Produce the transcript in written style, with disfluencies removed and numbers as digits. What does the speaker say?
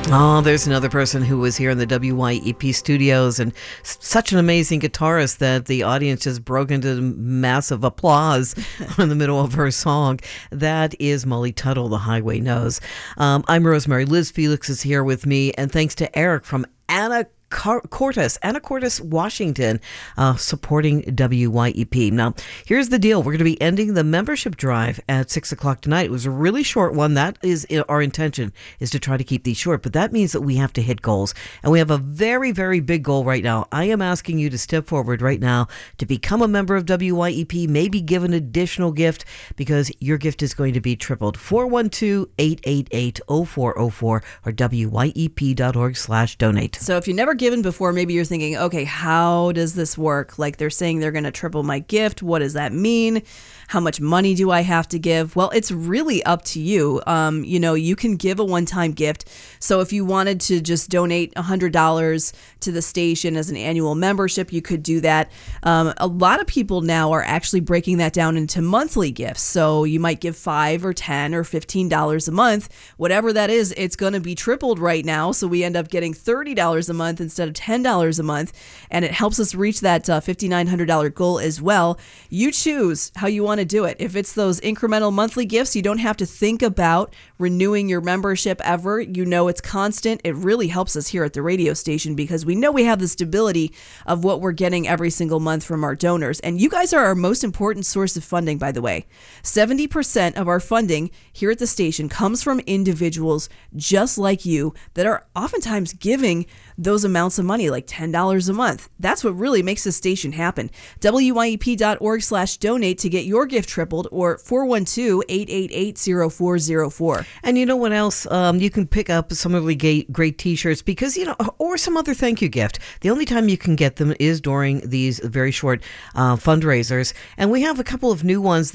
Oh, there's another person who was here in the WYEP studios and such an amazing guitarist that the audience just broke into massive applause in the middle of her song. That is Molly Tuttle, The Highway Knows. I'm Rosemary. Liz Felix is here with me, and thanks to Eric from Anna Cortes, Washington, supporting WYEP. Now, here's the deal. We're going to be ending the membership drive at 6 o'clock tonight. It was a really short one. That is our intention, is to try to keep these short, but that means that we have to hit goals. And we have a very, very big goal right now. I am asking you to step forward right now to become a member of WYEP, maybe give an additional gift, because your gift is going to be tripled. 412-888-0404 or WYEP.org/donate. So if you never given before, maybe you're thinking, okay, how does this work? Like, they're saying they're going to triple my gift. What does that mean? How much money do I have to give? Well, it's really up to you. You can give a one-time gift. So if you wanted to just donate $100 to the station as an annual membership, you could do that. A lot of people now are actually breaking that down into monthly gifts. So you might give $5 or $10 or $15 a month. Whatever that is, it's going to be tripled right now. So we end up getting $30 a month instead of $10 a month. And it helps us reach that $5,900 goal as well. You choose how you want to do it. If it's those incremental monthly gifts, you don't have to think about renewing your membership ever. You know it's constant. It really helps us here at the radio station because we know we have the stability of what we're getting every single month from our donors. And you guys are our most important source of funding, by the way. 70% of our funding here at the station comes from individuals just like you that are oftentimes giving those amounts of money, like $10 a month. That's what really makes this station happen. WYEP.org/donate to get your gift tripled, or 412-888-0404. And you know what else? You can pick up some really great t-shirts because, or some other thank you gift. The only time you can get them is during these very short fundraisers. And we have a couple of new ones